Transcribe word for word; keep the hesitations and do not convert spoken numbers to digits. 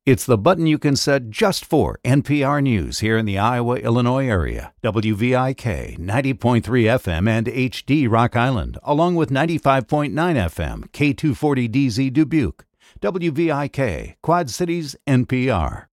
It's the button you can set just for N P R News here in the Iowa, Illinois area. W V I K ninety point three F M and H D Rock Island, along with ninety-five point nine F M K two forty D Z Dubuque. W V I K, Quad Cities, N P R.